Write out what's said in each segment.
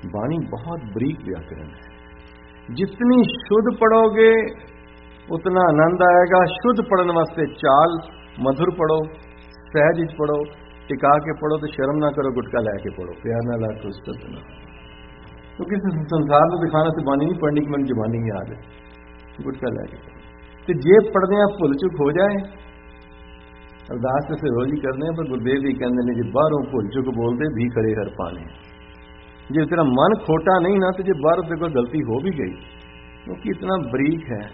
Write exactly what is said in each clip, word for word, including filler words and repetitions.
बाणी बहुत बरीक व्याकरण है। जितनी शुद्ध पढ़ोगे उतना आनंद आएगा। शुद्ध पढ़ने वास्ते चाल मधुर पढ़ो, सहज पढ़ो, टिका के पढ़ो, तो शर्म ना करो, गुटका लैके पढ़ो, प्यार ना लाख उसका सुना। तो किसी संसार में दिखाना से बानी नहीं पढ़नी कि मैंने जबानी याद है, गुटका लैके पढ़ो। तो जे पढ़ने भुल चुक हो जाए, अरदास तो रोज ही करने, पर गुरुदेव जी कहते हैं जी बाहरों भुल चुक बोलते भी खड़े हर पाने। जे तेरा मन खोटा नहीं ना, तो जे बाहरों से कोई गलती हो भी गई, क्योंकि इतना बरीक है,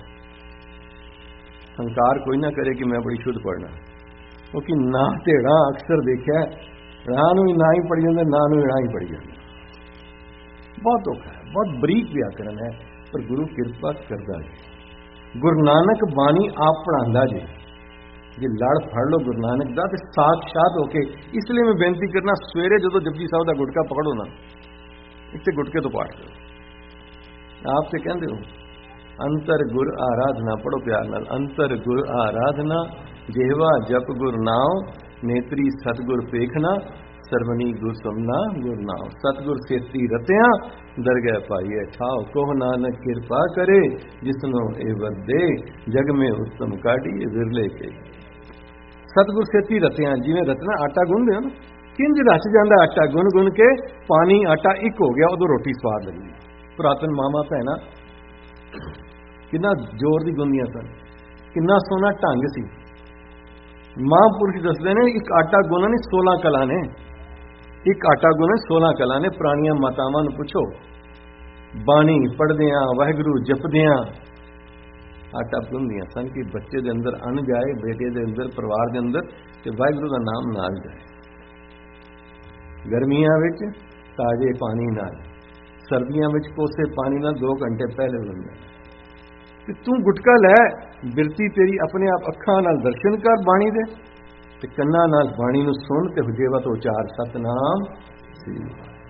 संकार कोई ना करे कि मैं बड़ी शुद्ध पढ़ना, क्योंकि ना तेड़ा अक्सर देखा राह ना ही पढ़ी जाता, ना राह ही पढ़ी जाती। बहुत औखा है, बहुत बरीक व्याकरण है, पर गुरु किरपा करता जी। गुरु नानक बाणी आप पढ़ांदा जी, जे लड़ फड़ लो गुरु नानक दा ते साक्षात होके। इसलिए मैं बेनती करना, सवेरे जो जपजी साहब का गुटका पकड़ो ना, इतने गुटके तो पाठ करो। आपसे कहते हो अंतर गुर आराधना पढ़ो प्यार नाल। अंतर गुर आराधना जेहवा जप गुर नाम, नेत्री सतगुर पेखना, सरवनी गुर समना गुर नाम। सतगुर सेती रतिया दरगह पाइए ठाव, कोह नानक कृपा करे जिसनो ए वदे, जग में उत्तम काढ़ी विरले के। सतगुर सेती रतिया, जिवें रतना आटा गुनदे हो ना, किंज रच जांदा आटा गुन गुन के, पानी आटा एक हो गया, उदों रोटी स्वाद लगदी। पुरातन मामा भैणा किन्ना जोर दी गुंदियां सन, किन्ना सोहना ढंग सी। महापुरुष दसदे ने एक आटा गुनना नहीं सोलह कला ने, एक आटा गुने सोलह कला ने। पुरानियां मातावां नूं पुछो, बाणी पढ़दियां वाहिगुरू जपदियां आटा गुनदियां सन कि बच्चे दे अंदर अन जाए, बेटे दे अंदर, परिवार दे अंदर, ते वाहिगुरू दा नाम नाल जाए। गर्मियां विच ताजे पानी नाल, सर्दियां विच कोसे पानी नाल दो घंटे पहले लंदा। ते तू गुटका लै, बिरती तेरी अपने आप अखां नाल दर्शन कर बाणी दे, ते कन्ना नाल बाणी नूं सुन, ते हुजेवा तो उचार सतनाम श्री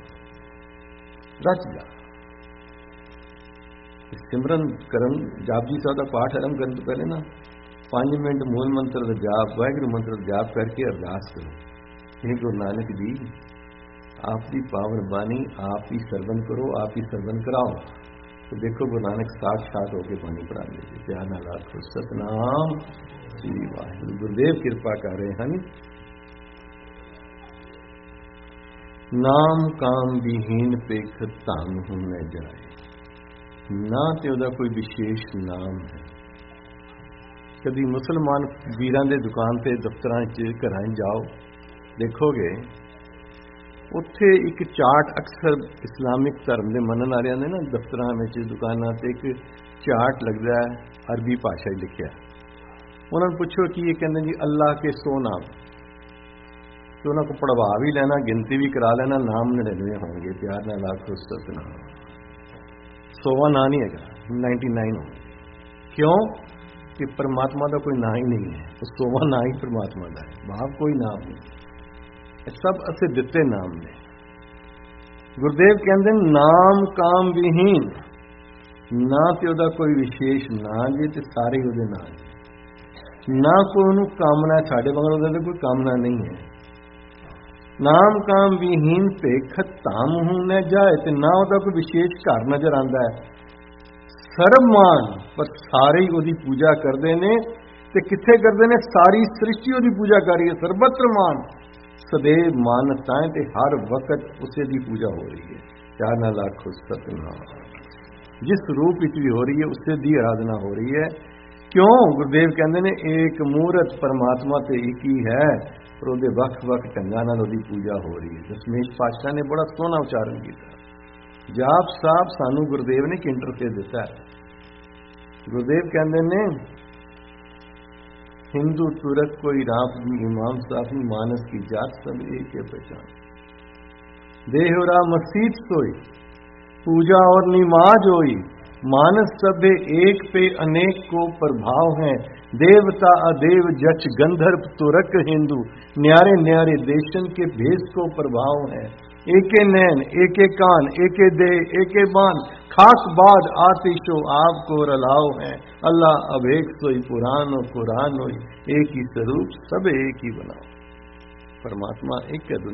रच जा। सिमरन करन, जापजी साहब का पाठ आरंभ करने तो पहले ना पांच मिनट मूल मंत्र का जाप, वाहिगुरू मंत्र का जाप करके अरदास करो, हे गुरु नानक जी आप दी पावन बाणी आप ही सरवन करो, आप ही सरवन कराओ। तो देखो गुरु नानक साक्षात होके बाणी पढ़ा दे। प्यार नाल आखो सतनाम श्री वाहिगुरू। गुरुदेव कृपा कर रहे हैं। नाम काम विहीन पेख धन हुन जाए, ना ते उहदा कोई विशेष नाम है। कभी मुसलमान वीरां दे दुकान ते दफ्तरां च घरां जाओ, देखोगे उत्थे एक चार्ट, अक्सर इस्लामिक धर्म के मनन वालियां ने ना दफ्तरां विच दुकानां ते एक चार्ट लगदा है, अरबी भाषा लिखिया। उन्होंने पूछो कि ये कहते जी अल्लाह के सौ नाम, तो उन्होंने को पढ़वा भी लेना, गिनती भी करा लेना, नाम नड़िनवे होंगे। प्यार नाल आखो सतनाम। सौवा ना नहीं है, नाइनटी नाइन हो। क्यों कि परमात्मा का कोई ना ही नहीं है, तो सौवा ना ही परमात्मा का है, बाप कोई नाम नहीं, सब असे दिते नाम ने। गुरुदेव कहते नाम काम विहीन, ना तो उहदा कोई विशेष ना जे, ते सारे उहदे नाम ना कोई उन्होंने कामना, साढ़े वांग कोई कामना नहीं है। नाम काम विहीन पेख धाम हूं न जाए, ते ना उहदा कोई विशेष घर नजर आता है। सर्वमान पर सारे ही उहदी पूजा करते हैं, ते किथे करते हैं, सारी सृष्टि उहदी पूजा कर रही है। सर्वत्र मान सदैव मानता है, ते हर वक्त उसे दी पूजा हो रही है। प्यार नाल आखो सतनाम। जिस रूप विच भी हो रही है, उसे दी आराधना हो रही है। क्यों गुरुदेव कहते हैं एक मूर्त परमात्मा ते एक ही है, पर उहदे वख वख ढंगां नाल उहदी पूजा हो रही है। दशमेश पातशाह ने बड़ा सोहना उच्चारण किया। जाप साहब सानू गुरुदेव ने एक इंटरफेस दिता है। गुरुदेव कहते हैं हिंदू तुरक कोई राम इमाम साफी, मानस की जात सब एक है पहचान। देहरा मसीत सोई, पूजा और निमाज होई, मानस सभे एक पे अनेक को प्रभाव है। देवता अदेव जच गंधर्व तुरक हिंदू, न्यारे न्यारे देशन के भेष को प्रभाव है। एके नैन एके कान एके दे एके बान, खाक बाद आतिशो आपको रलाओ है। अल्लाह अभेक सोई पुराण और कुरान होई, एक ही स्वरूप सब एक ही बनाओ। परमात्मा एक है।